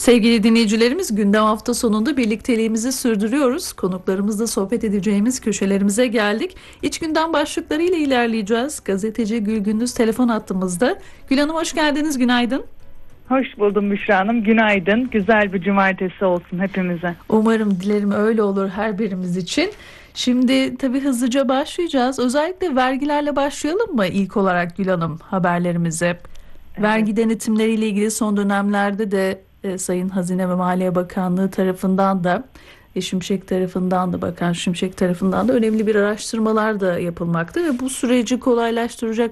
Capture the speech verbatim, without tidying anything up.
Sevgili dinleyicilerimiz, gündem hafta sonunda birlikteliğimizi sürdürüyoruz. Konuklarımızla sohbet edeceğimiz köşelerimize geldik. İç gündem başlıklarıyla ilerleyeceğiz. Gazeteci Gül Gündüz telefon attığımızda. Gül Hanım, hoş geldiniz, günaydın. Hoş buldum Büşra Hanım. Günaydın. Güzel bir cumartesi olsun hepimize. Umarım, dilerim öyle olur her birimiz için. Şimdi tabii hızlıca başlayacağız. Özellikle vergilerle başlayalım mı ilk olarak Gül Hanım haberlerimize? Evet. Vergi denetimleriyle ilgili son dönemlerde de e, Sayın Hazine ve Maliye Bakanlığı tarafından da e, Şimşek tarafından da Bakan Şimşek tarafından da önemli bir araştırmalar da yapılmakta ve bu süreci kolaylaştıracak